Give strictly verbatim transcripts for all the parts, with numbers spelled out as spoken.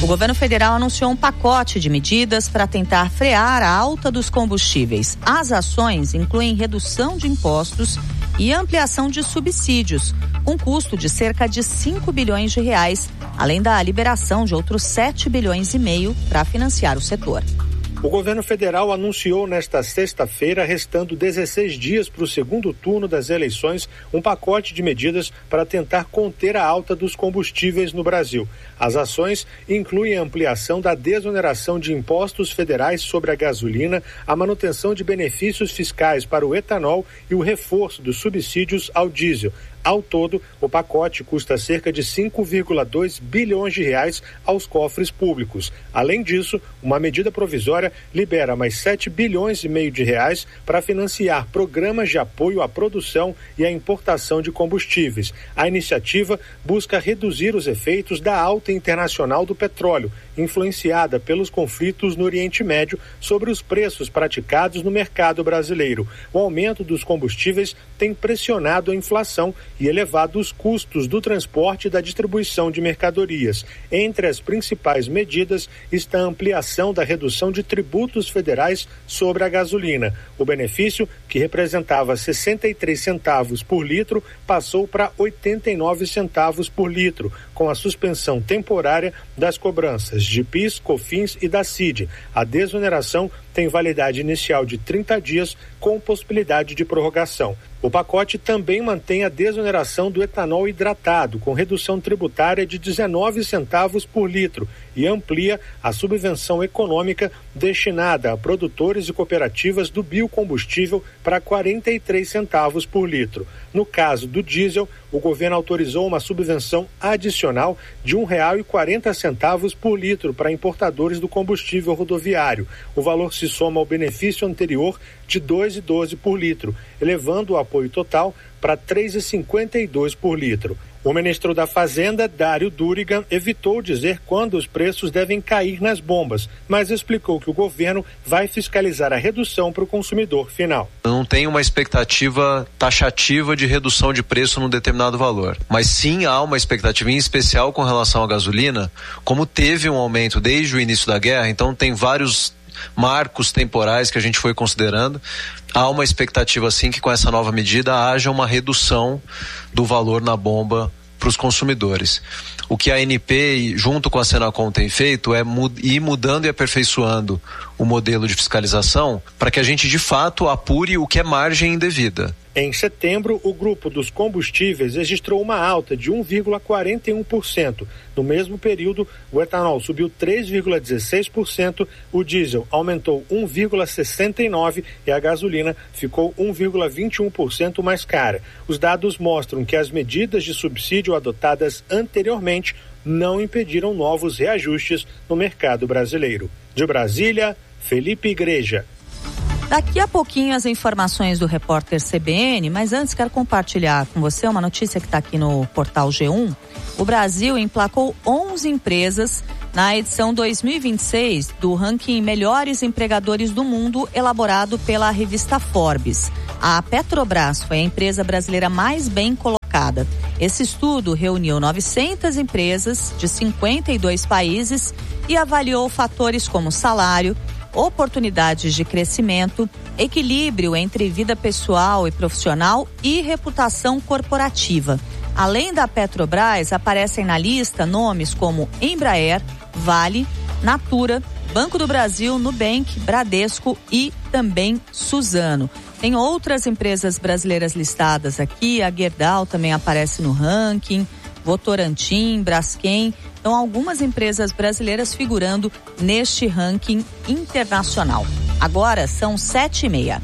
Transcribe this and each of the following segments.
O governo federal anunciou um pacote de medidas para tentar frear a alta dos combustíveis. As ações incluem redução de impostos e ampliação de subsídios, com custo de cerca de cinco bilhões de reais, além da liberação de outros sete bilhões e meio para financiar o setor. O governo federal anunciou nesta sexta-feira, restando dezesseis dias para o segundo turno das eleições, um pacote de medidas para tentar conter a alta dos combustíveis no Brasil. As ações incluem a ampliação da desoneração de impostos federais sobre a gasolina, a manutenção de benefícios fiscais para o etanol e o reforço dos subsídios ao diesel. Ao todo, o pacote custa cerca de cinco vírgula dois bilhões de reais aos cofres públicos. Além disso, uma medida provisória libera mais sete bilhões e meio de reais para financiar programas de apoio à produção e à importação de combustíveis. A iniciativa busca reduzir os efeitos da alta internacional do petróleo, influenciada pelos conflitos no Oriente Médio, sobre os preços praticados no mercado brasileiro. O aumento dos combustíveis tem pressionado a inflação e elevado os custos do transporte e da distribuição de mercadorias. Entre as principais medidas está a ampliação da redução de tributos federais sobre a gasolina. O benefício, que representava sessenta e três centavos por litro, passou para oitenta e nove centavos por litro, com a suspensão temporária das cobranças de PIS, COFINS e da C I D. A desoneração tem validade inicial de trinta dias, com possibilidade de prorrogação. O pacote também mantém a desoneração do etanol hidratado, com redução tributária de dezenove centavos por litro, e amplia a subvenção econômica destinada a produtores e cooperativas do biocombustível para quarenta e três centavos por litro. No caso do diesel, o governo autorizou uma subvenção adicional de um real e quarenta centavos por litro para importadores do combustível rodoviário. O valor se soma ao benefício anterior de dois reais e doze centavos por litro, elevando o apoio total para três reais e cinquenta e dois centavos por litro. O ministro da Fazenda, Dário Durigan, evitou dizer quando os preços devem cair nas bombas, mas explicou que o governo vai fiscalizar a redução para o consumidor final. Não tem uma expectativa taxativa de redução de preço num determinado valor, mas sim há uma expectativa, em especial com relação à gasolina, como teve um aumento desde o início da guerra, então tem vários marcos temporais que a gente foi considerando. Há uma expectativa sim que com essa nova medida haja uma redução do valor na bomba para os consumidores. O que a A N P junto com a Senacom tem feito é mud- ir mudando e aperfeiçoando o modelo de fiscalização para que a gente de fato apure o que é margem indevida. Em setembro, o grupo dos combustíveis registrou uma alta de um vírgula quarenta e um por cento. No mesmo período, o etanol subiu três vírgula dezesseis por cento, o diesel aumentou um vírgula sessenta e nove por cento e a gasolina ficou um vírgula vinte e um por cento mais cara. Os dados mostram que as medidas de subsídio adotadas anteriormente não impediram novos reajustes no mercado brasileiro. De Brasília, Felipe Igreja. Daqui a pouquinho as informações do repórter C B N, mas antes quero compartilhar com você uma notícia que está aqui no portal G um. O Brasil emplacou onze empresas na edição dois mil e vinte e seis do ranking Melhores Empregadores do Mundo, elaborado pela revista Forbes. A Petrobras foi a empresa brasileira mais bem colocada. Esse estudo reuniu novecentas empresas de cinquenta e dois países e avaliou fatores como salário, oportunidades de crescimento, equilíbrio entre vida pessoal e profissional e reputação corporativa. Além da Petrobras, aparecem na lista nomes como Embraer, Vale, Natura, Banco do Brasil, Nubank, Bradesco e também Suzano. Tem outras empresas brasileiras listadas aqui, a Gerdau também aparece no ranking, Votorantim, Braskem. Então, algumas empresas brasileiras figurando neste ranking internacional. Agora são sete e meia.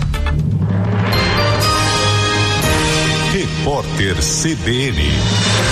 Repórter C B N.